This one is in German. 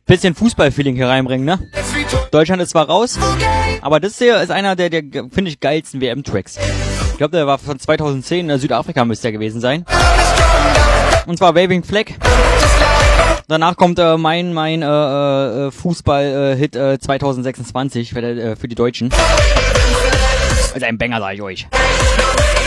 bisschen Fußballfeeling hier reinbringen, ne? Deutschland ist zwar raus, aber das hier ist einer der finde ich, geilsten WM-Tracks. Ich glaube, der war von 2010, Südafrika müsste der gewesen sein. Und zwar Waving Flag. Danach kommt mein Fußball-Hit 2026 für die Deutschen. Also ein Banger, sag ich euch.